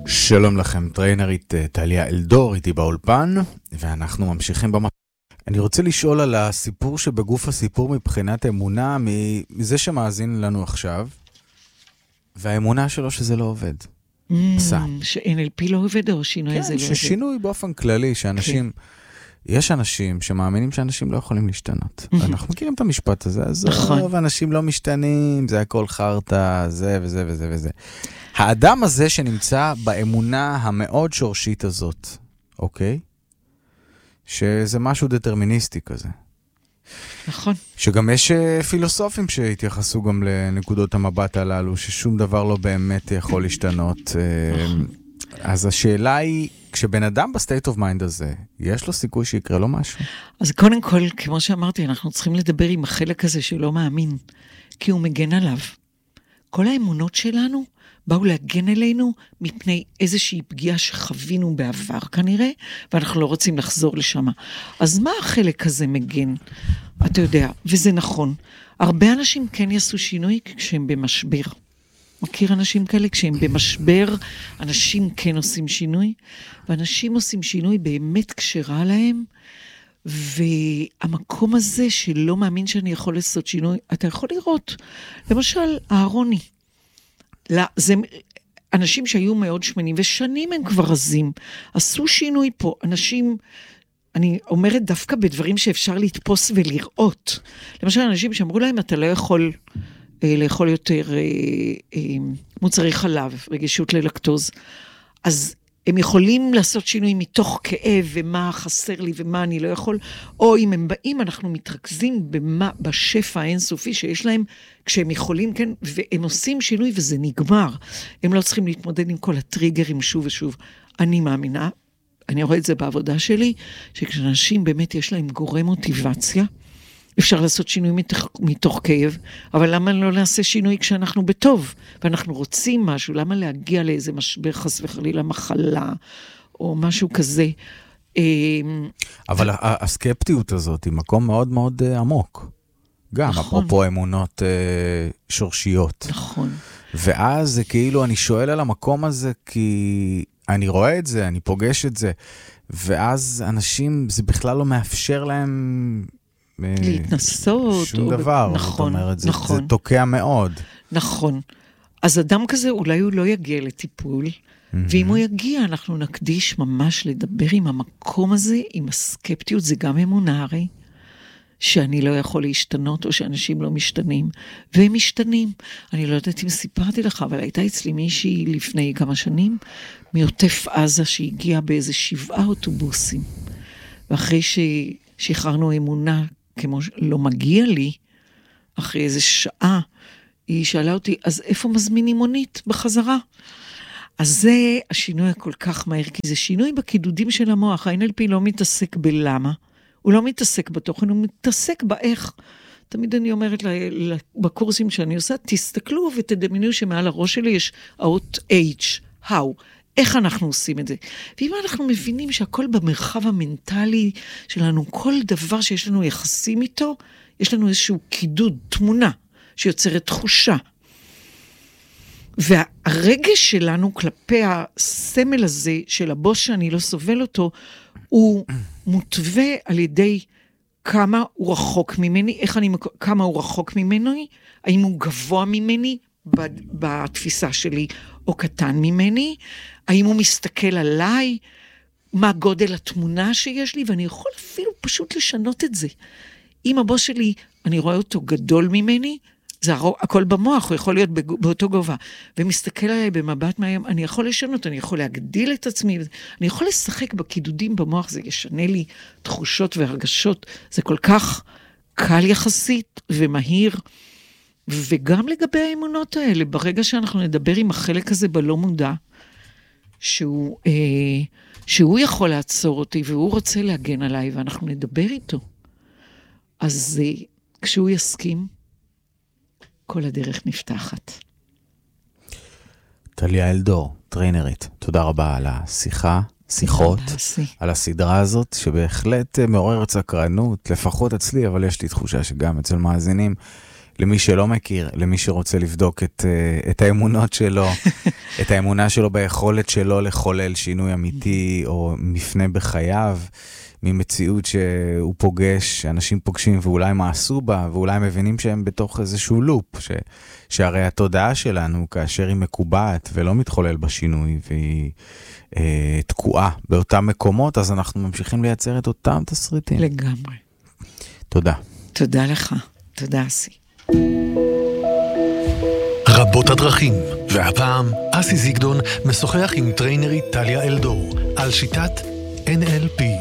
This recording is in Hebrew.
שלום לכם, טריינרית טליה אלדור, איתי באולפן, ואנחנו ממשיכים אני רוצה לשאול על הסיפור שבגוף הסיפור מבחינת אמונה, מזה שמאזין לנו עכשיו, והאמונה שלו שזה לא עובד. ש-NLP לא עובד או שינוי זה לא עובד? ששינוי באופן כללי, שאנשים, יש אנשים שמאמינים שאנשים לא יכולים להשתנות. אנחנו מכירים את המשפט הזה, אז רוב אנשים לא משתנים, זה הכל חרטה, זה וזה וזה וזה. האדם הזה שנמצא באמונה המאוד שורשית הזאת, אוקיי? שזה משהו דטרמיניסטי כזה. נכון. שגם יש פילוסופים שהתייחסו גם לנקודות המבט הללו, ששום דבר לא באמת יכול להשתנות. אז השאלה היא, כשבן אדם בסטייט אוף מיינד הזה, יש לו סיכוי שיקרה לו משהו? אז קודם כל, כמו שאמרתי, אנחנו צריכים לדבר עם החלק הזה שלא מאמין, כי הוא מגן עליו. כל האמונות שלנו באו להגן אלינו מפני איזושהי פגיעה שחווינו בעבר כנראה, ואנחנו לא רוצים לחזור לשם. אז מה החלק הזה מגן? אתה יודע, וזה נכון. הרבה אנשים כן יעשו שינוי כשהם במשבר. מכיר אנשים כאלה? כשהם במשבר, אנשים כן עושים שינוי, ואנשים עושים שינוי באמת כשרע להם, והמקום הזה שלא מאמין שאני יכול לעשות שינוי, אתה יכול לראות. למשל, אהרוני. זה אנשים שהיו מאוד שמנים, ושנים הם כבר רזים, עשו שינוי פה, אנשים, אני אומרת דווקא בדברים שאפשר לתפוס ולראות, למשל אנשים שאמרו להם, אתה לא יכול לאכול יותר מוצרי חלב, רגישות ללקטוז, אז הם יכולים לעשות שינוי מתוך כאב, ומה חסר לי ומה אני לא יכול, או אם הם באים, אנחנו מתרכזים בשפע האינסופי שיש להם, כשהם יכולים, כן, והם עושים שינוי וזה נגמר. הם לא צריכים להתמודד עם כל הטריגרים שוב ושוב. אני מאמינה, אני רואה את זה בעבודה שלי, שכשאנשים באמת יש להם גורם מוטיבציה, אפשר לעשות שינוי מתוך כאב, אבל למה לא נעשה שינוי כשאנחנו בטוב, ואנחנו רוצים משהו, למה להגיע לאיזה משבר חס וחלילה מחלה, או משהו כזה. אבל הסקפטיות הזאת היא מקום מאוד מאוד עמוק. גם, אפרופו אמונות שורשיות. נכון. ואז זה כאילו, אני שואל על המקום הזה, כי אני רואה את זה, אני פוגש את זה, ואז אנשים, זה בכלל לא מאפשר להם להתנסות. שום דבר. נכון, זאת אומרת, נכון. זה תוקע מאוד. נכון. אז אדם כזה אולי הוא לא יגיע לטיפול, ואם הוא יגיע, אנחנו נקדיש ממש לדבר עם המקום הזה, עם הסקפטיות, זה גם אמונה הרי, שאני לא יכול להשתנות, או שאנשים לא משתנים, והם משתנים. אני לא יודעת אם סיפרתי לך, אבל הייתה אצלי מישהי לפני כמה שנים, מעוטף עזה, שהגיעה באיזה 7 אוטובוסים, ואחרי ששחררנו אמונה, כמו לא מגיע לי, אחרי איזה שעה, היא שאלה אותי, אז איפה מזמינים מונית בחזרה? אז זה השינוי הכל כך מהר, כי זה שינוי בקידודים של המוח. ה-NLP לא מתעסק בלמה, הוא לא מתעסק בתוכן, הוא מתעסק באיך. תמיד אני אומרת בקורסים שאני עושה, תסתכלו ותדמיינו שמעל הראש שלי יש האות H, how, איך אנחנו עושים את זה. ואם אנחנו מבינים שהכל במרחב המנטלי שלנו, כל דבר שיש לנו יחסים איתו, יש לנו איזשהו קידוד, תמונה, שיוצרת תחושה. והרגש שלנו כלפי הסמל הזה של הבוס שאני לא סובל אותו, הוא מוטווה על ידי כמה הוא רחוק ממני, כמה הוא רחוק ממני, האם הוא גבוה ממני בתפיסה שלי, או קטן ממני, האם הוא מסתכל עליי, מה גודל התמונה שיש לי, ואני יכול אפילו פשוט לשנות את זה. אם הבוס שלי, אני רואה אותו גדול ממני, זה הכל במוח, הוא יכול להיות באותו גובה, ומסתכל עליי במבט מהיום, אני יכול לשנות, אני יכול להגדיל את עצמי, אני יכול לשחק בקידודים במוח, זה ישנה לי תחושות והרגשות, זה כל כך קל יחסית ומהיר, וגם לגבי האמונות האלה, ברגע שאנחנו נדבר עם החלק הזה בלא מודע, שהוא יכול לעצור אותי, והוא רוצה להגן עליי, ואנחנו נדבר איתו, אז כשהוא יסכים, כל הדרך נפתחת. טליה אלדור, טריינרית, תודה רבה על שיחות, על הסדרה הזאת, שבהחלט מעוררת סקרנות, לפחות אצלי, אבל יש לי תחושה שגם אצל מאזינים, למי שלא מכיר, למי שרוצה לבדוק את האמונות שלו, את האמונה שלו ביכולת שלו לחולל שינוי אמיתי או מפנה בחייו, ממציאות שהוא פוגש, שאנשים פוגשים ואולי מעשו בה, ואולי מבינים שהם בתוך איזשהו לופ, שהרי התודעה שלנו, כאשר היא מקובעת ולא מתחולל בשינוי, והיא תקועה באותם מקומות, אז אנחנו ממשיכים לייצר את אותם תסריטים. לגמרי. תודה. תודה לך. תודה, אסי. רבות הדרכים, והפעם אסי זיגדון משוחח עם טריינרית טליה אלדור על שיטת NLP.